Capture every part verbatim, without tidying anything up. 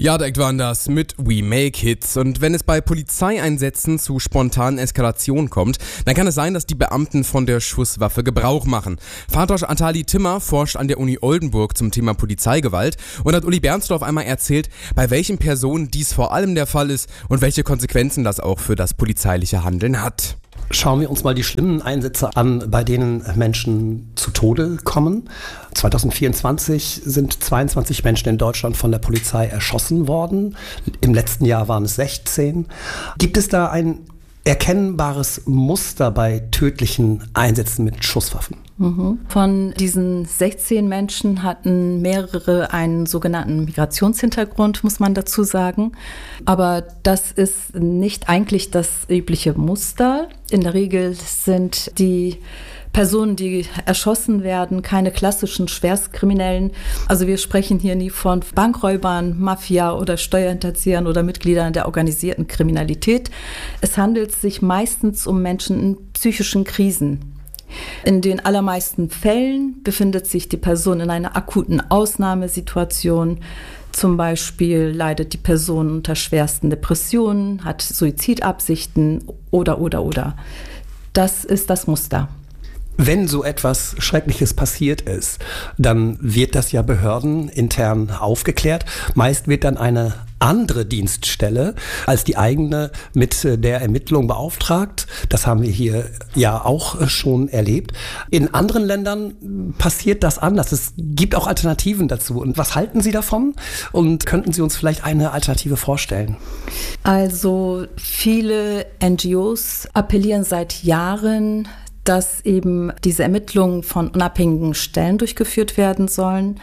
Ja, direkt waren das mit We Make Hits. Und wenn es bei Polizeieinsätzen zu spontanen Eskalationen kommt, dann kann es sein, dass die Beamten von der Schusswaffe Gebrauch machen. Fartosch Atali Timmer forscht an der Uni Oldenburg zum Thema Polizeigewalt und hat Uli Bernsdorf einmal erzählt, bei welchen Personen dies vor allem der Fall ist und welche Konsequenzen das auch für das polizeiliche Handeln hat. Schauen wir uns mal die schlimmen Einsätze an, bei denen Menschen zu Tode kommen. zwanzig vierundzwanzig sind zweiundzwanzig Menschen in Deutschland von der Polizei erschossen worden. Im letzten Jahr waren es sechzehn. Gibt es da ein erkennbares Muster bei tödlichen Einsätzen mit Schusswaffen? Mhm. Von diesen sechzehn Menschen hatten mehrere einen sogenannten Migrationshintergrund, muss man dazu sagen. Aber das ist nicht eigentlich das übliche Muster. In der Regel sind die Personen, die erschossen werden, keine klassischen Schwerstkriminellen. Also wir sprechen hier nie von Bankräubern, Mafia oder Steuerhinterziehern oder Mitgliedern der organisierten Kriminalität. Es handelt sich meistens um Menschen in psychischen Krisen. In den allermeisten Fällen befindet sich die Person in einer akuten Ausnahmesituation. Zum Beispiel leidet die Person unter schwersten Depressionen, hat Suizidabsichten oder, oder, oder. Das ist das Muster. Wenn so etwas Schreckliches passiert ist, dann wird das ja behördenintern aufgeklärt. Meist wird dann eine andere Dienststelle als die eigene mit der Ermittlung beauftragt. Das haben wir hier ja auch schon erlebt. In anderen Ländern passiert das anders. Es gibt auch Alternativen dazu. Und was halten Sie davon? Und könnten Sie uns vielleicht eine Alternative vorstellen? Also viele N G Os appellieren seit Jahren, dass eben diese Ermittlungen von unabhängigen Stellen durchgeführt werden sollen.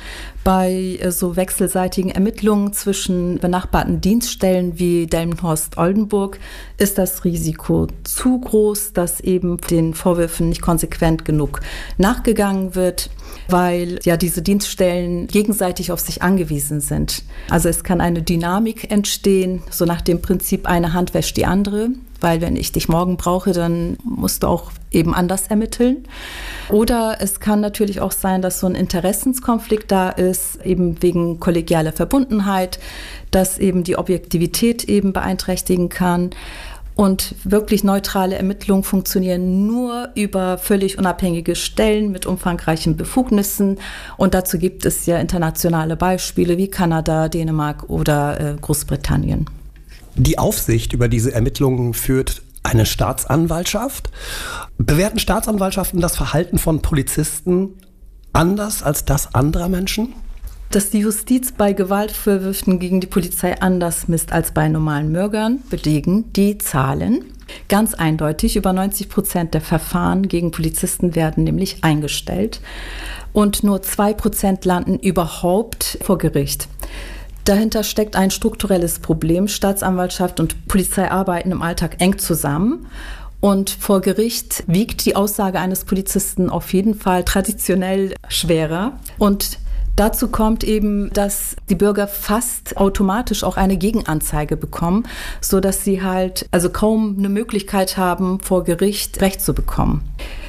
Bei so wechselseitigen Ermittlungen zwischen benachbarten Dienststellen wie Delmenhorst-Oldenburg ist das Risiko zu groß, dass eben den Vorwürfen nicht konsequent genug nachgegangen wird, weil ja diese Dienststellen gegenseitig auf sich angewiesen sind. Also es kann eine Dynamik entstehen, so nach dem Prinzip, eine Hand wäscht die andere. Weil wenn ich dich morgen brauche, dann musst du auch eben anders ermitteln. Oder es kann natürlich auch sein, dass so ein Interessenskonflikt da ist, eben wegen kollegialer Verbundenheit, dass eben die Objektivität eben beeinträchtigen kann. Und wirklich neutrale Ermittlungen funktionieren nur über völlig unabhängige Stellen mit umfangreichen Befugnissen. Und dazu gibt es ja internationale Beispiele wie Kanada, Dänemark oder äh, Großbritannien. Die Aufsicht über diese Ermittlungen führt eine Staatsanwaltschaft. Bewerten Staatsanwaltschaften das Verhalten von Polizisten anders als das anderer Menschen? Dass die Justiz bei Gewaltvorwürfen gegen die Polizei anders misst als bei normalen Bürgern, belegen die Zahlen. Ganz eindeutig, über neunzig Prozent der Verfahren gegen Polizisten werden nämlich eingestellt und nur zwei Prozent landen überhaupt vor Gericht. Dahinter steckt ein strukturelles Problem. Staatsanwaltschaft und Polizei arbeiten im Alltag eng zusammen. Und vor Gericht wiegt die Aussage eines Polizisten auf jeden Fall traditionell schwerer. Und dazu kommt eben, dass die Bürger fast automatisch auch eine Gegenanzeige bekommen, sodass sie halt also kaum eine Möglichkeit haben, vor Gericht Recht zu bekommen.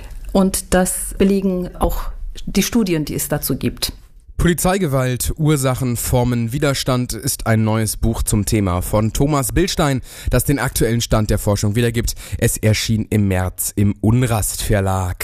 Und das belegen auch die Studien, die es dazu gibt. Polizeigewalt, Ursachen, Formen, Widerstand ist ein neues Buch zum Thema von Thomas Billstein, das den aktuellen Stand der Forschung wiedergibt. Es erschien im März im Unrast Verlag.